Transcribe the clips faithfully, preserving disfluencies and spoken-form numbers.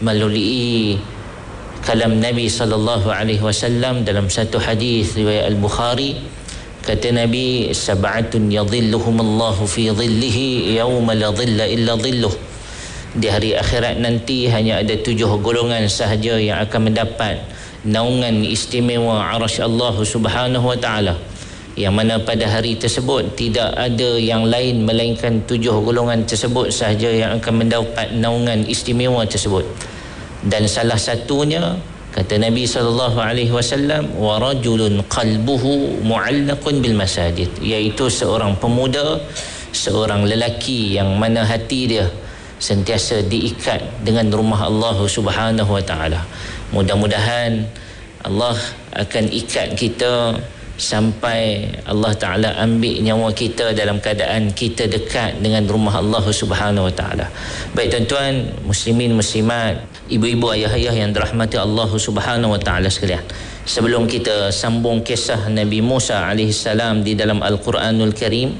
melalui kalam Nabi sallallahu alaihi wasallam dalam satu hadis riwayat Al-Bukhari. Kata Nabi, sab'atun yadhilluhumullahu fi dhillihi yawma la dhilla illa dhilluh. Di hari akhirat nanti hanya ada tujuh golongan sahaja yang akan mendapat naungan istimewa arasy Allah Subhanahu wa taala, yang mana pada hari tersebut tidak ada yang lain melainkan tujuh golongan tersebut sahaja yang akan mendapat naungan istimewa tersebut. Dan salah satunya, kata Nabi sallallahu alaihi wasallam, wa rajulun qalbuhu mu'allaqun bil masajid, iaitu seorang pemuda, seorang lelaki yang mana hati dia sentiasa diikat dengan rumah Allah Subhanahu wa taala. Mudah-mudahan Allah akan ikat kita sampai Allah Ta'ala ambil nyawa kita dalam keadaan kita dekat dengan rumah Allah Subhanahu wa taala. Baik tuan-tuan muslimin muslimat, ibu-ibu ayah-ayah yang dirahmati Allah Subhanahu wa taala sekalian, sebelum kita sambung kisah Nabi Musa alaihi salam di dalam Al-Quranul Karim,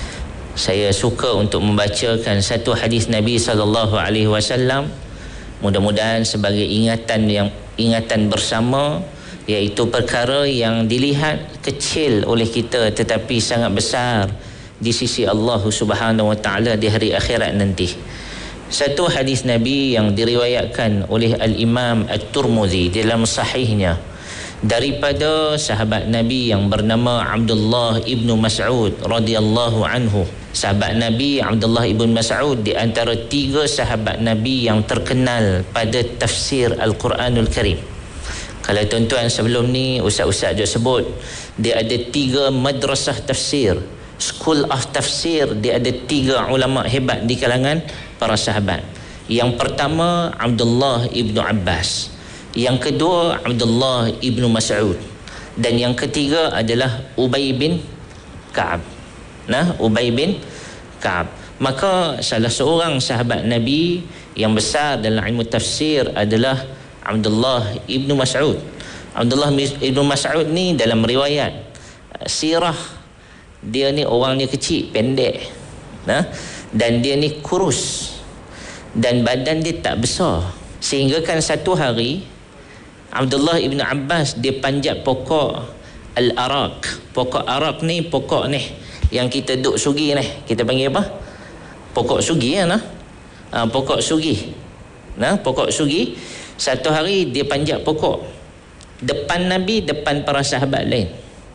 saya suka untuk membacakan satu hadis Nabi sallallahu alaihi wasallam, mudah-mudahan sebagai ingatan yang ingatan bersama, iaitu perkara yang dilihat kecil oleh kita tetapi sangat besar di sisi Allah Subhanahu wa taala di hari akhirat nanti. Satu hadis Nabi yang diriwayatkan oleh Al-Imam At-Tirmizi dalam sahihnya daripada sahabat Nabi yang bernama Abdullah ibnu Mas'ud radhiyallahu anhu. Sahabat Nabi Abdullah ibnu Mas'ud di antara tiga sahabat Nabi yang terkenal pada tafsir Al-Quranul Karim. Kalau tuan-tuan sebelum ni ustaz-ustaz dia sebut dia ada tiga madrasah tafsir, school of tafsir, dia ada tiga ulama hebat di kalangan para sahabat. Yang pertama Abdullah ibnu Abbas, yang kedua Abdullah ibnu Mas'ud, dan yang ketiga adalah Ubay bin Ka'ab. Nah, Ubay bin Ka'ab. Maka salah seorang sahabat Nabi yang besar dalam ilmu tafsir adalah Abdullah ibnu Mas'ud. Abdullah ibnu Mas'ud ni dalam riwayat sirah, dia ni orangnya kecil, pendek, nah, dan dia ni kurus dan badan dia tak besar, sehingga kan satu hari Abdullah ibnu Abbas dia panjat pokok al-arak. Pokok arak ni pokok ni yang kita duk sugi ni, kita panggil apa? Pokok sugi ya, nah. Ha, pokok sugi. Nah, pokok sugi. Satu hari dia panjat pokok depan Nabi, depan para sahabat lain.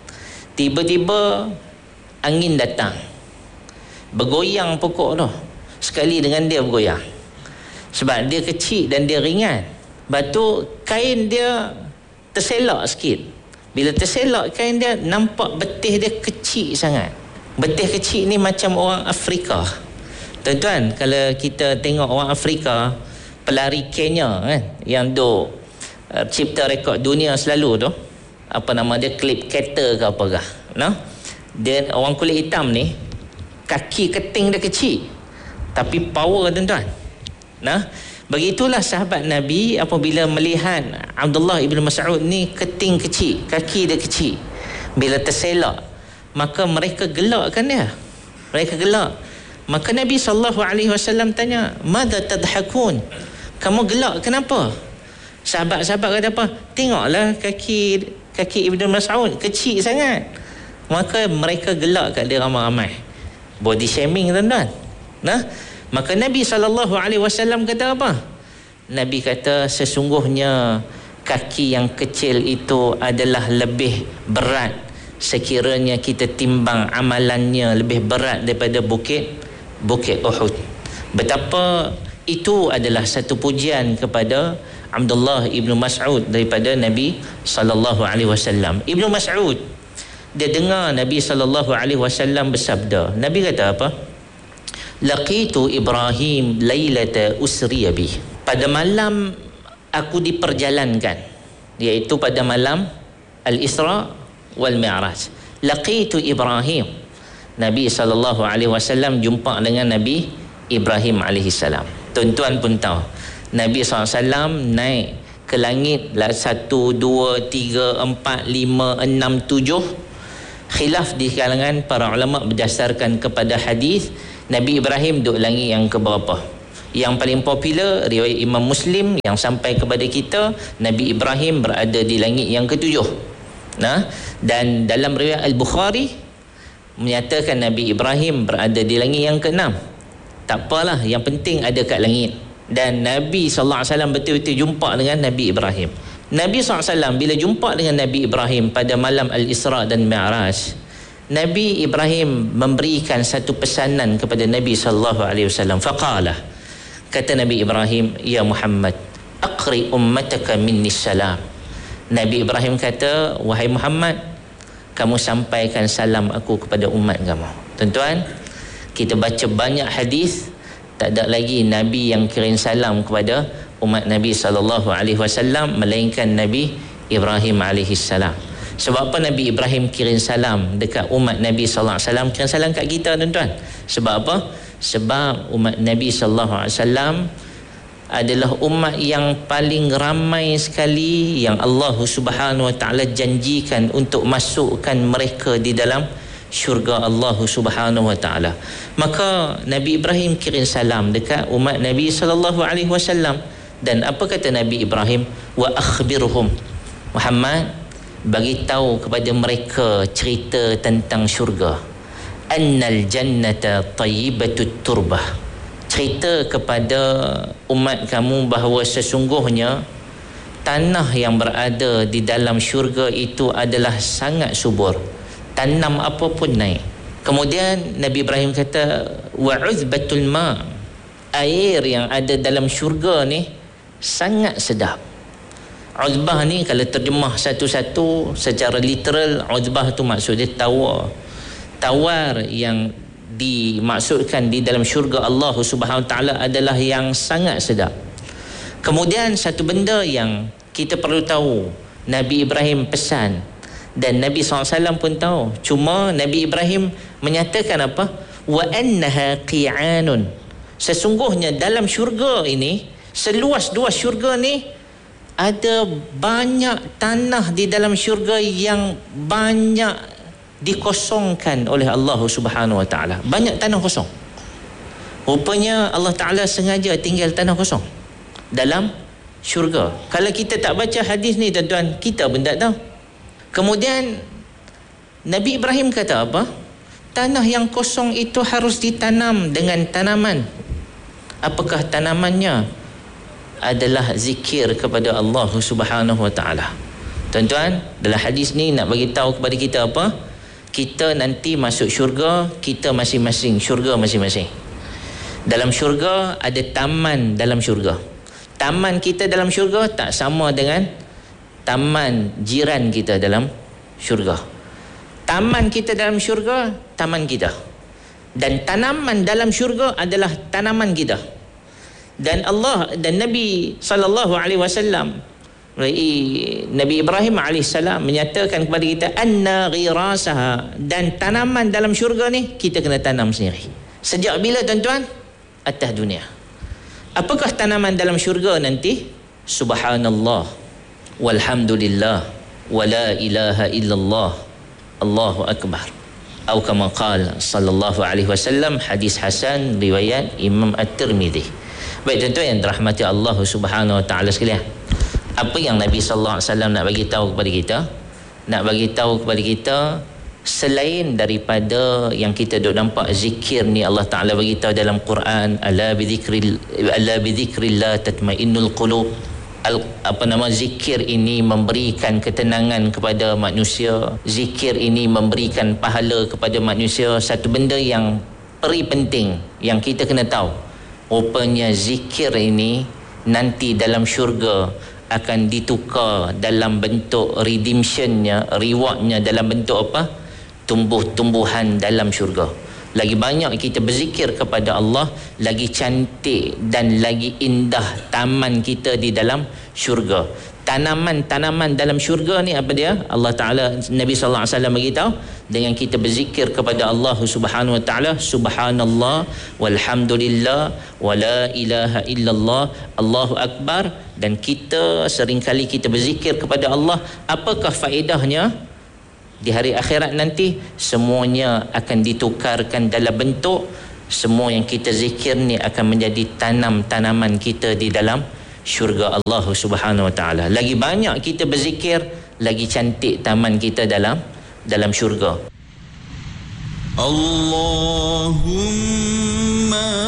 Tiba-tiba angin datang, bergoyang pokok tu. Sekali dengan dia bergoyang, sebab dia kecil dan dia ringan. Lepas tu kain dia terselak sikit. Bila terselak kain dia, nampak betih dia kecil sangat. Betih kecil ni macam orang Afrika. Tuan-tuan, kalau kita tengok orang Afrika, pelari Kenya kan, yang duk uh, cipta rekod dunia selalu tu, apa nama dia, Clip Carter ke apa kah, nah, dia orang kulit hitam ni, kaki keting dia kecil tapi power tuan-tuan. Nah, begitulah sahabat Nabi apabila melihat Abdullah ibnu Mas'ud ni keting kecil, kaki dia kecil, bila terselak maka mereka gelakkan dia, mereka gelak. Maka Nabi sallallahu alaihi wasallam tanya, "Madza tadhakun?" Kamu gelak kenapa? Sahabat-sahabat kata apa? Tengoklah kaki kaki Ibnu Mas'ud kecil sangat. Maka mereka gelak kat dia ramai-ramai. Body shaming tuan-tuan. Nah, maka Nabi sallallahu alaihi wasallam kata apa? Nabi kata sesungguhnya kaki yang kecil itu adalah lebih berat sekiranya kita timbang amalannya lebih berat daripada bukit bukit Uhud. Betapa itu adalah satu pujian kepada Abdullah ibnu Mas'ud daripada Nabi sallallahu alaihi wasallam. Ibnu Mas'ud dia dengar Nabi sallallahu alaihi wasallam bersabda. Nabi kata apa? Laqitu Ibrahim lailata usriya bi. Pada malam aku diperjalankan, iaitu pada malam Al-Isra wal Mi'raj. Laqitu Ibrahim. Nabi sallallahu alaihi wasallam jumpa dengan Nabi Ibrahim alaihi salam. Tuan-tuan pun tahu Nabi sallallahu alaihi wasallam naik ke langit lah satu, dua, tiga, empat, lima, enam, tujuh. Khilaf di kalangan para ulama berdasarkan kepada hadis Nabi Ibrahim duduk langit yang keberapa. Yang paling popular riwayat Imam Muslim yang sampai kepada kita, Nabi Ibrahim berada di langit yang ketujuh. Nah, dan dalam riwayat Al-Bukhari menyatakan Nabi Ibrahim berada di langit yang keenam. Tak apalah, yang penting ada kat langit. Dan Nabi sallallahu alaihi wasallam betul-betul jumpa dengan Nabi Ibrahim. Nabi sallallahu alaihi wasallam bila jumpa dengan Nabi Ibrahim pada malam Al-Isra dan Mi'raj, Nabi Ibrahim memberikan satu pesanan kepada Nabi sallallahu alaihi wasallam. Faqala, kata Nabi Ibrahim, ya Muhammad, aqri ummataka minni salam. Nabi Ibrahim kata, wahai Muhammad, kamu sampaikan salam aku kepada umat kamu. Tuan-tuan, kita baca banyak hadis, tak ada lagi Nabi yang kirim salam kepada umat Nabi sallallahu alaihi wasallam melainkan Nabi Ibrahim alaihi salam. Sebab apa Nabi Ibrahim kirim salam dekat umat Nabi sallallahu alaihi wasallam, kirim salam kat kita, tuan-tuan? Sebab apa? Sebab umat Nabi sallallahu alaihi wasallam adalah umat yang paling ramai sekali yang Allah Subhanahu wa taala janjikan untuk masukkan mereka di dalam syurga Allah Subhanahu wa taala. Maka Nabi Ibrahim kirim salam dekat umat Nabi sallallahu alaihi wasallam. Dan apa kata Nabi Ibrahim? Wa akhbirhum, Muhammad, bagi tahu kepada mereka cerita tentang syurga. Annal jannata tayyibatut turbah. Cerita kepada umat kamu bahawa sesungguhnya tanah yang berada di dalam syurga itu adalah sangat subur. Tanam apa pun naik. Kemudian Nabi Ibrahim kata, wa uzbatul ma. Air yang ada dalam syurga ni sangat sedap. Uzbah ni kalau terjemah satu-satu secara literal, uzbah tu maksudnya tawar. Tawar yang dimaksudkan di dalam syurga Allah Subhanahu wa taala adalah yang sangat sedap. Kemudian satu benda yang kita perlu tahu, Nabi Ibrahim pesan dan Nabi sallallahu alaihi wasallam pun tahu. Cuma Nabi Ibrahim menyatakan apa? Wa annaha qi'anun. Sesungguhnya dalam syurga ini, seluas-luas syurga ni, ada banyak tanah di dalam syurga yang banyak dikosongkan oleh Allah Subhanahu wa taala. Banyak tanah kosong. Rupanya Allah Taala sengaja tinggal tanah kosong dalam syurga. Kalau kita tak baca hadis ni, tuan-tuan, kita pun tak tahu. Kemudian Nabi Ibrahim kata apa? Tanah yang kosong itu harus ditanam dengan tanaman. Apakah tanamannya? Adalah zikir kepada Allah Subhanahu wa taala. Tuan-tuan, dalam hadis ni nak bagi tahu kepada kita apa? Kita nanti masuk syurga, kita masing-masing syurga masing-masing. Dalam syurga ada taman dalam syurga. Taman kita dalam syurga tak sama dengan taman jiran kita dalam syurga. Taman kita dalam syurga, taman kita. Dan tanaman dalam syurga adalah tanaman kita. Dan Allah dan Nabi sallallahu alaihi wasallam, Nabi Ibrahim alaihissalam menyatakan kepada kita, anna ghirasaha, dan tanaman dalam syurga ni kita kena tanam sendiri. Sejak bila, tuan-tuan? Atas dunia. Apakah tanaman dalam syurga nanti? Subhanallah walhamdulillah wa la ilaha illallah Allahu akbar. Atau kama qala sallallahu alaihi wasallam, hadis hasan riwayat Imam At-Tirmidzi. Baik, tuan-tuan yang dirahmati Allah Subhanahu wa taala sekalian, apa yang Nabi sallallahu alaihi wasallam nak bagi tahu kepada kita? Nak bagi tahu kepada kita, selain daripada yang kita duk nampak zikir ni, Allah Taala bagi tahu dalam Quran, ala bi dzikril ala bi dzikrillah tatmainnul qulub. Al, apa nama zikir ini memberikan ketenangan kepada manusia. Zikir ini memberikan pahala kepada manusia. Satu benda yang peri penting yang kita kena tahu, rupanya zikir ini nanti dalam syurga akan ditukar dalam bentuk redemptionnya, rewardnya dalam bentuk apa? Tumbuh-tumbuhan dalam syurga. Lagi banyak kita berzikir kepada Allah, lagi cantik dan lagi indah taman kita di dalam syurga. Tanaman-tanaman dalam syurga ni apa dia? Allah Ta'ala, Nabi sallallahu alaihi wasallam beritahu, dengan kita berzikir kepada Allah Subhanahu wa taala, subhanallah walhamdulillah wa la ilaha illallah Allahu akbar, dan kita seringkali kita berzikir kepada Allah, apakah faedahnya? Di hari akhirat nanti semuanya akan ditukarkan dalam bentuk semua yang kita zikir ni akan menjadi tanam-tanaman kita di dalam syurga Allah Subhanahu Wa Taala. Lagi banyak kita berzikir, lagi cantik taman kita dalam dalam syurga. Allahumma